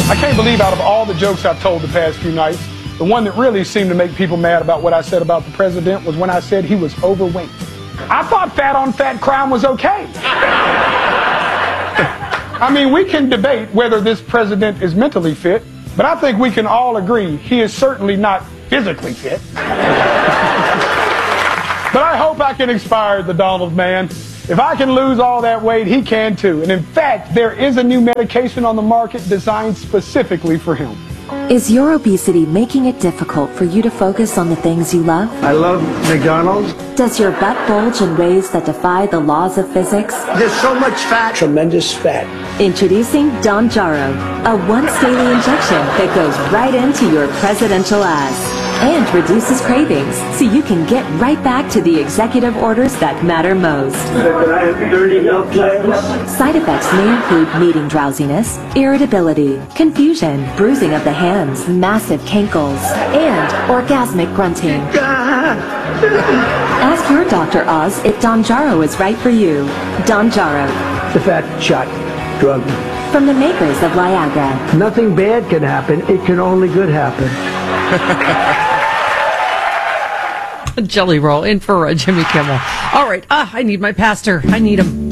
I can't believe out of all the jokes I've told the past few nights, the one that really seemed to make people mad about what I said about the president was when I said he was overweight. I thought fat-on-fat crime was okay. I mean, we can debate whether this president is mentally fit, but I think we can all agree he is certainly not physically fit. But I hope I can inspire the Donald man. If I can lose all that weight, he can too. And in fact, there is a new medication on the market designed specifically for him. Is your obesity making it difficult for you to focus on the things you love? I love McDonald's. Does your butt bulge in ways that defy the laws of physics? There's so much fat. Tremendous fat. Introducing Donjaro, a once-daily injection that goes right into your presidential ass and reduces cravings so you can get right back to the executive orders that matter most. Can I have 30 milk legs? Side effects may include meeting drowsiness, irritability, confusion, bruising of the hands, massive cankles, and orgasmic grunting. Ask your Dr. Oz if Donjaro is right for you. Donjaro. The fat shot drug. From the makers of Viagra. Nothing bad can happen. It can only good happen. Jelly roll in for Jimmy Kimmel. All right. I need my pastor. I need him.